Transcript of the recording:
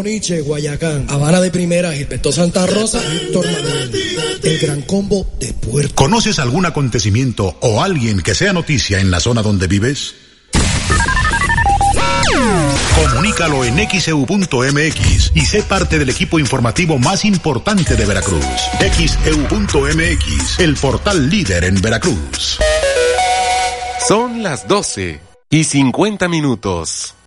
Nietzsche, Guayacán, Habana de Primera, Gilberto Santa Rosa, Víctor Manuel, el Gran Combo de Puerto. ¿Conoces algún acontecimiento o alguien que sea noticia en la zona donde vives? Comunícalo en xeu.mx y sé parte del equipo informativo más importante de Veracruz. xeu.mx, el portal líder en Veracruz. Son las 12:50.